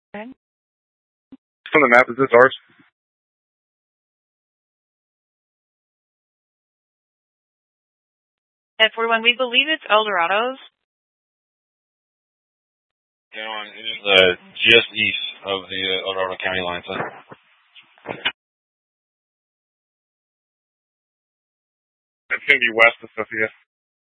From the map, is this ours? F41, we believe it's Eldorado's. Down, it is just east of the El Dorado County line, so. It's going to be west of Sophia.